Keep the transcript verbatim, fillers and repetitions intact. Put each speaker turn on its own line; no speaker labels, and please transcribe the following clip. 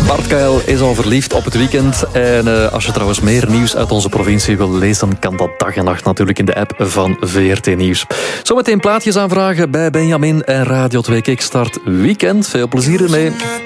Bart Kuijl is al verliefd op het weekend. En uh, als je trouwens meer nieuws uit onze provincie wil lezen, dan kan dat dag en nacht natuurlijk in de app van V R T Nieuws. Zometeen plaatjes aanvragen bij Benjamin en Radio twee Kickstart Weekend. Veel plezier ermee.